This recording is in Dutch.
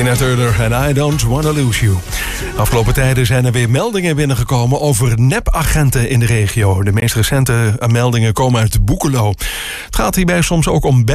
Tina Turner en I Don't Wanna Lose You. Afgelopen tijden zijn er weer meldingen binnengekomen over nepagenten in de regio. De meest recente meldingen komen uit Boekelo. Het gaat hierbij soms ook om